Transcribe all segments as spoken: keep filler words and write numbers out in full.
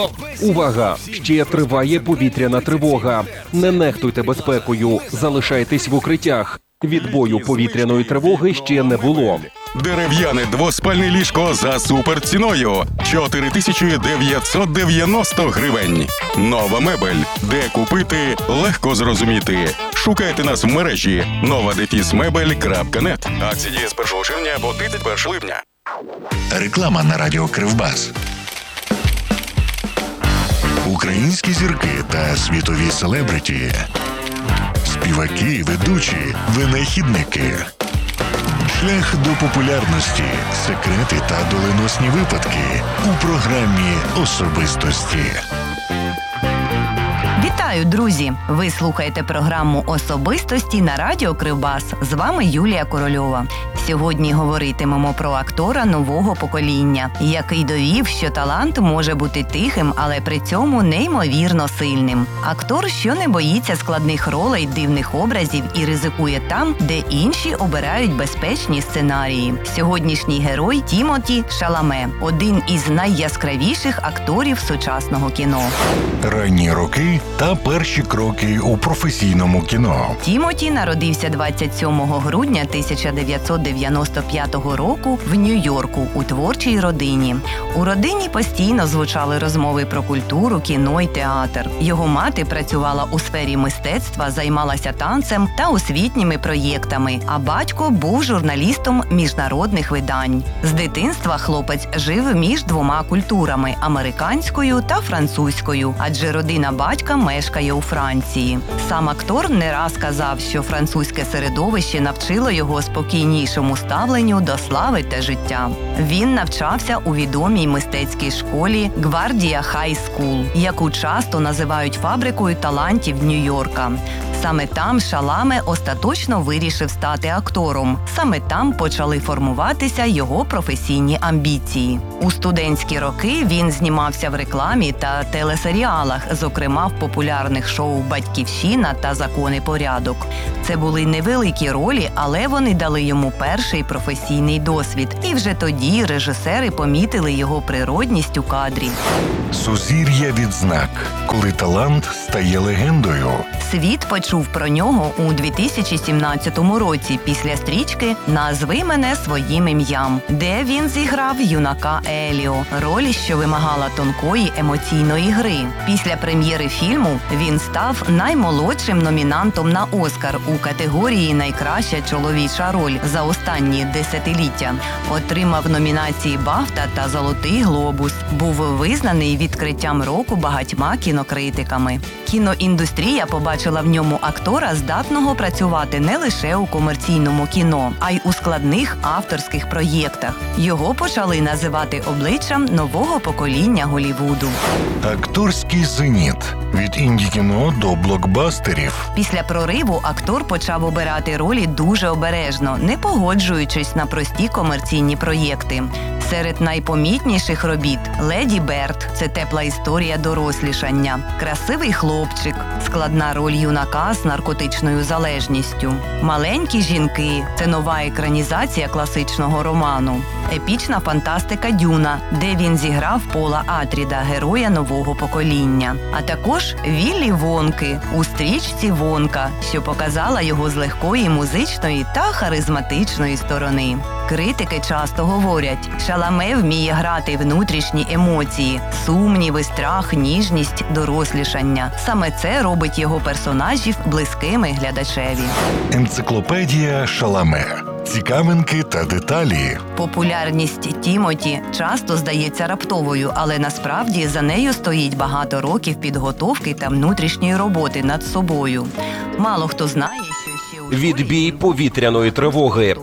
Увага! Ще триває повітряна тривога. Не нехтуйте безпекою, залишайтесь в укриттях. Відбою повітряної тривоги ще не було. Дерев'яне двоспальне ліжко за суперціною – чотири тисячі дев'ятсот дев'яносто гривень. Нова мебель. Де купити – легко зрозуміти. Шукайте нас в мережі нова дефіс мебель крапка нет. Акції діє з першого червня по тридцять першого липня. Реклама на радіо Кривбас. Українські зірки та світові селебриті. Співаки, ведучі, винахідники. Шлях до популярності, секрети та доленосні випадки у програмі «Особистості». Вітаю, друзі! Ви слухаєте програму «Особистості» на радіо Кривбас. З вами Юлія Корольова. Сьогодні говоритимемо про актора нового покоління, який довів, що талант може бути тихим, але при цьому неймовірно сильним. Актор, що не боїться складних ролей, дивних образів і ризикує там, де інші обирають безпечні сценарії. Сьогоднішній герой Тімоті Шаламе – один із найяскравіших акторів сучасного кіно. Ранні роки та перші кроки у професійному кіно. Тімоті народився двадцять сьомого грудня тисяча дев'ятсот дев'яносто п'ятого року в Нью-Йорку у творчій родині. У родині постійно звучали розмови про культуру, кіно й театр. Його мати працювала у сфері мистецтва, займалася танцем та освітніми проєктами, а батько був журналістом міжнародних видань. З дитинства хлопець жив між двома культурами – американською та французькою, адже родина батька мешкає у Франції. Сам актор не раз казав, що французьке середовище навчило його спокійнішому ставленню до слави та життя. Він навчався у відомій мистецькій школі Гвардія Хай Скул, яку часто називають фабрикою талантів Нью-Йорка. Саме там Шаламе остаточно вирішив стати актором. Саме там почали формуватися його професійні амбіції. У студентські роки він знімався в рекламі та телесеріалах, зокрема в популярних шоу «Батьківщина» та «Закон і порядок». Це були невеликі ролі, але вони дали йому перший професійний досвід. І вже тоді режисери помітили його природність у кадрі. Сузір'я відзнак, коли талант стає легендою. Світ почув про нього у дві тисячі сімнадцятому році після стрічки «Назви мене своїм ім'ям», де він зіграв юнака Еліо, роль, що вимагала тонкої емоційної гри. Після прем'єри фільму він став наймолодшим номінантом на «Оскар» у категорії «Найкраща чоловіча роль» за останні десятиліття. Отримав номінації «Бафта» та «Золотий глобус». Був визнаний відкриттям року багатьма кінокритиками. Кіноіндустрія побачила в ньому актора, здатного працювати не лише у комерційному кіно, а й у складних авторських проєктах. Його почали називати обличчям нового покоління Голлівуду. Акторський зеніт. Від інді-кіно до блокбастерів. Після прориву актор почав обирати ролі дуже обережно, не погоджуючись на прості комерційні проєкти. Серед найпомітніших робіт «Леді Берд» – це тепла історія дорослішання, «Красивий хлопчик» – складна роль юнака з наркотичною залежністю, «Маленькі жінки» – це нова екранізація класичного роману, епічна фантастика «Дюна», де він зіграв Пола Атріда, героя нового покоління, а також «Віллі Вонки» у стрічці «Вонка», що показала його з легкої музичної та харизматичної сторони. Критики часто говорять, Шаламе вміє грати внутрішні емоції – сумніви, страх, ніжність, дорослішання. Саме це робить його персонажів близькими глядачеві. Енциклопедія Шаламе. Цікавинки та деталі. Популярність Тімоті часто здається раптовою, але насправді за нею стоїть багато років підготовки та внутрішньої роботи над собою. Мало хто знає, що ще у Відбій повітряної тривоги.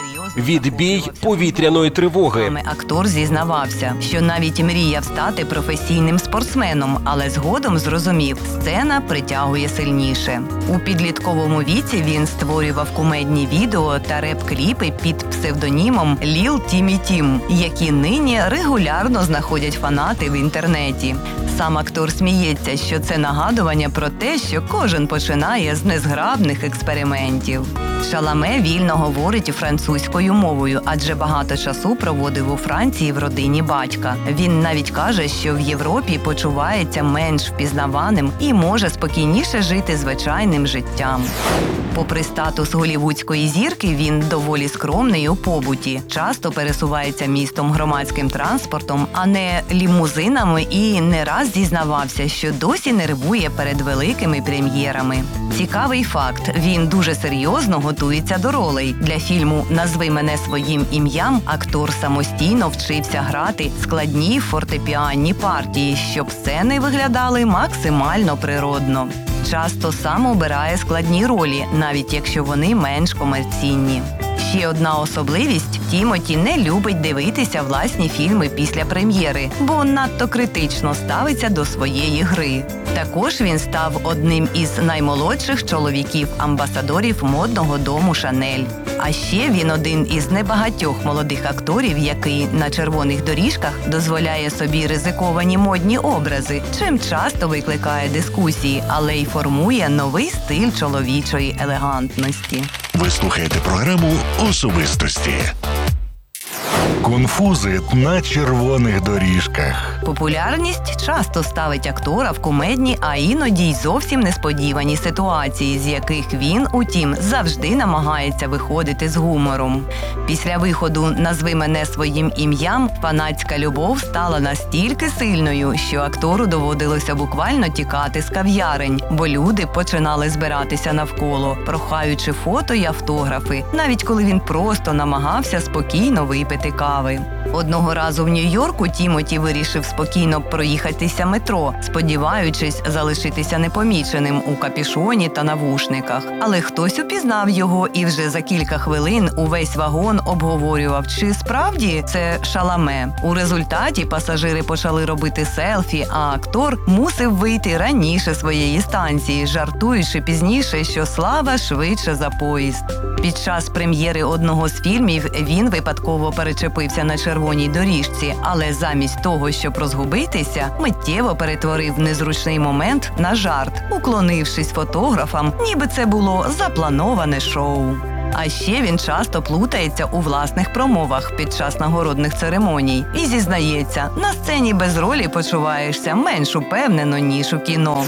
Відбій повітряної тривоги. Актор зізнавався, що навіть мріяв стати професійним спортсменом, але згодом зрозумів, сцена притягує сильніше. У підлітковому віці він створював кумедні відео та реп-кліпи під псевдонімом Ліл Тімі Тім, які нині регулярно знаходять фанати в інтернеті. Сам актор сміється, що це нагадування про те, що кожен починає з незграбних експериментів. Шаламе вільно говорить французькою мовою, адже багато часу проводив у Франції в родині батька. Він навіть каже, що в Європі почувається менш впізнаваним і може спокійніше жити звичайним життям. Попри статус голівудської зірки, він доволі скромний у побуті. Часто пересувається містом громадським транспортом, а не лімузинами, і не раз зізнавався, що досі нервує перед великими прем'єрами. Цікавий факт – він дуже серйозно готується до ролей. Для фільму «Назви мене своїм ім'ям» актор самостійно вчився грати складні фортепіанні партії, щоб сцени виглядали максимально природно. Часто сам обирає складні ролі, навіть якщо вони менш комерційні. Ще одна особливість – Тімоті не любить дивитися власні фільми після прем'єри, бо надто критично ставиться до своєї гри. Також він став одним із наймолодших чоловіків-амбасадорів модного дому «Шанель». А ще він один із небагатьох молодих акторів, який на червоних доріжках дозволяє собі ризиковані модні образи, чим часто викликає дискусії, але й формує новий стиль чоловічої елегантності. Ви слухаєте програму «Особистості». Конфузит на червоних доріжках. Популярність часто ставить актора в кумедні, а іноді й зовсім несподівані ситуації, з яких він, утім, завжди намагається виходити з гумором. Після виходу «Назви мене своїм ім'ям» фанатська любов стала настільки сильною, що актору доводилося буквально тікати з кав'ярень, бо люди починали збиратися навколо, прохаючи фото й автографи, навіть коли він просто намагався спокійно випити кави. Одного разу в Нью-Йорку Тімоті вирішив спокійно проїхатися метро, сподіваючись залишитися непоміченим у капюшоні та навушниках. Але хтось упізнав його, і вже за кілька хвилин увесь вагон обговорював, чи справді це Шаламе. У результаті пасажири почали робити селфі, а актор мусив вийти раніше своєї станції, жартуючи пізніше, що слава швидше за поїзд. Під час прем'єри одного з фільмів він випадково перечепився на червоній доріжці, але замість того, щоб розгубитися, миттєво перетворив незручний момент на жарт, уклонившись фотографам, ніби це було заплановане шоу. А ще він часто плутається у власних промовах під час нагородних церемоній і зізнається, на сцені без ролі почуваєшся менш упевнено, ніж у кіно.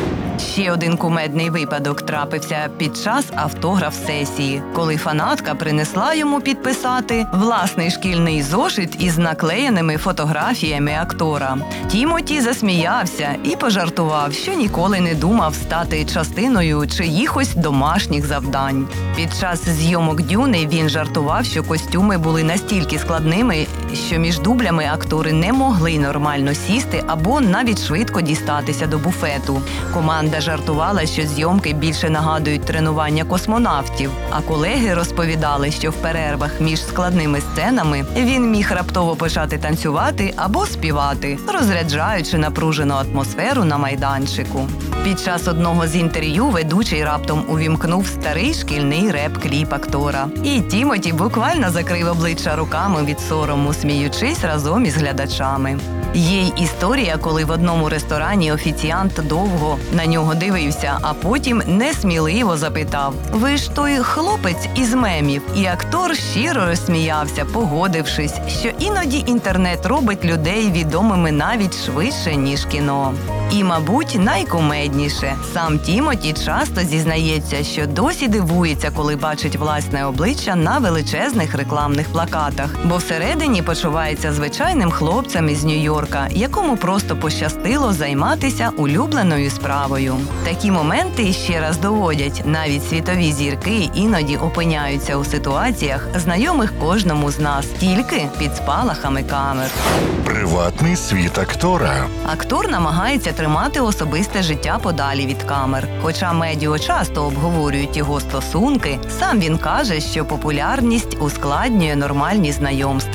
Ще один кумедний випадок трапився під час автограф-сесії, коли фанатка принесла йому підписати власний шкільний зошит із наклеєними фотографіями актора. Тімоті засміявся і пожартував, що ніколи не думав стати частиною чиїхось домашніх завдань. Під час зйомок «Дюни» він жартував, що костюми були настільки складними, що між дублями актори не могли нормально сісти або навіть швидко дістатися до буфету. Команда жартувала, що зйомки більше нагадують тренування космонавтів, а колеги розповідали, що в перервах між складними сценами він міг раптово почати танцювати або співати, розряджаючи напружену атмосферу на майданчику. Під час одного з інтерв'ю ведучий раптом увімкнув старий шкільний реп-кліп актора. І Тімоті буквально закрив обличчя руками від сорому, сміючись разом із глядачами. Є й історія, коли в одному ресторані офіціант довго на нього дивився, а потім несміливо запитав: «Ви ж той хлопець із мемів?» І актор щиро розсміявся, погодившись, що іноді інтернет робить людей відомими навіть швидше, ніж кіно. І, мабуть, найкумедніше. Сам Тімоті часто зізнається, що досі дивується, коли бачить власне обличчя на величезних рекламних плакатах, бо всередині почувається звичайним хлопцем із Нью-Йорка, якому просто пощастило займатися улюбленою справою. Такі моменти ще раз доводять, навіть світові зірки іноді опиняються у ситуаціях, знайомих кожному з нас, тільки під спалахами камер. Приватний світ актора. Актор намагається тримати особисте життя подалі від камер. Хоча медіа часто обговорюють його стосунки, сам він каже, що популярність ускладнює нормальні знайомства.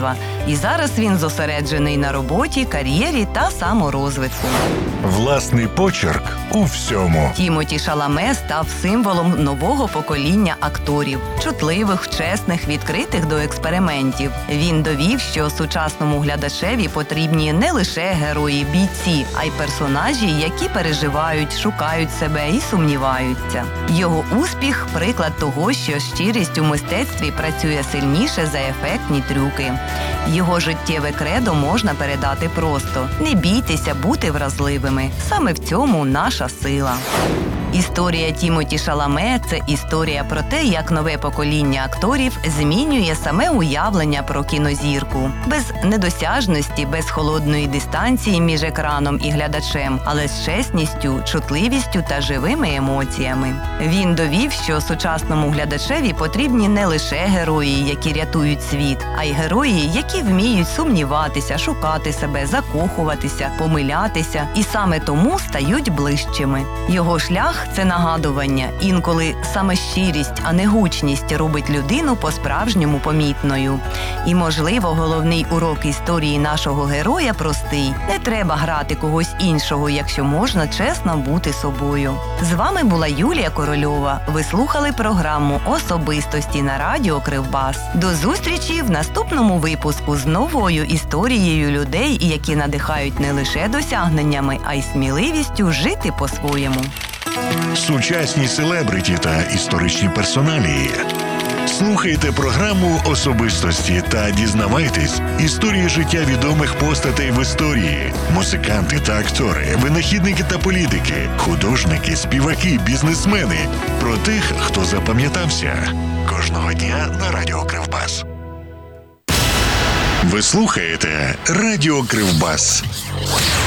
І зараз він зосереджений на роботі, кар'єрі та саморозвитку. Власний почерк у всьому. Тімоті Шаламе став символом нового покоління акторів, чутливих, чесних, відкритих до експериментів. Він довів, що сучасному глядачеві потрібні не лише герої-бійці, а й персонажі, які переживають, шукають себе і сумніваються. Його успіх – приклад того, що щирість у мистецтві працює сильніше за ефектні трюки. Його життєве кредо можна передати просто – не бійтеся бути вразливими. Саме в цьому наша сила. Історія Тімоті Шаламе – це історія про те, як нове покоління акторів змінює саме уявлення про кінозірку. Без недосяжності, без холодної дистанції між екраном і глядачем, але з чесністю, чутливістю та живими емоціями. Він довів, що сучасному глядачеві потрібні не лише герої, які рятують світ, а й герої, які вміють сумніватися, шукати себе, закохуватися, помилятися і саме тому стають ближчими. Його шлях – це нагадування. Інколи саме щирість, а не гучність робить людину по-справжньому помітною. І, можливо, головний урок історії нашого героя простий. Не треба грати когось іншого, якщо можна чесно бути собою. З вами була Юлія Корольова. Ви слухали програму «Особистості» на радіо Кривбас. До зустрічі в наступному випуску з новою історією людей, які надихають не лише досягненнями, а й сміливістю жити по-своєму. Сучасні селебриті та історичні персоналії. Слухайте програму «Особистості» та дізнавайтесь історії життя відомих постатей в історії. Музиканти та актори, винахідники та політики, художники, співаки, бізнесмени. Про тих, хто запам'ятався. Кожного дня на радіо Кривбас. Ви слухаєте Радіо Кривбас.